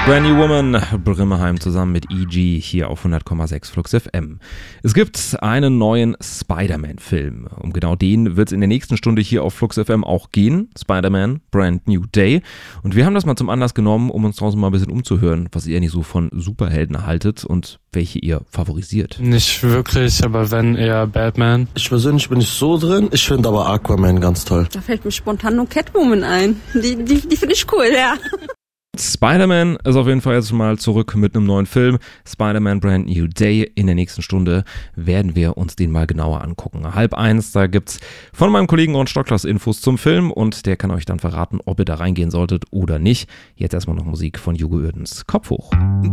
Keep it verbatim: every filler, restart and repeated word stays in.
Brand New Woman, Brimmerheim zusammen mit E G hier auf hundert Komma sechs Flux F M. Es gibt einen neuen Spider-Man-Film. Um genau den wird es in der nächsten Stunde hier auf Flux F M auch gehen. Spider-Man, Brand New Day. Und wir haben das mal zum Anlass genommen, um uns draußen mal ein bisschen umzuhören, was ihr nicht so von Superhelden haltet und welche ihr favorisiert. Nicht wirklich, aber wenn eher Batman. Ich persönlich bin nicht so drin, ich finde aber Aquaman ganz toll. Da fällt mir spontan nur Catwoman ein. Die, die, die finde ich cool, ja. Spider-Man ist auf jeden Fall jetzt mal zurück mit einem neuen Film. Spider-Man Brand New Day. In der nächsten Stunde werden wir uns den mal genauer angucken. Halb eins, da gibt's von meinem Kollegen Ron Stocklas Infos zum Film und der kann euch dann verraten, ob ihr da reingehen solltet oder nicht. Jetzt erstmal noch Musik von Hugo Uerdens. Kopf hoch.